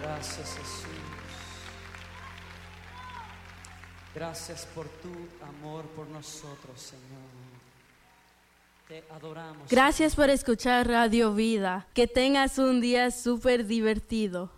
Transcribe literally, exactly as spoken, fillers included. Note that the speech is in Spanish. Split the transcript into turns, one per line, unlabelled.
Gracias, Jesús. Gracias por tu amor por nosotros, Señor. Te adoramos.
Gracias por escuchar Radio Vida. Que tengas un día súper divertido.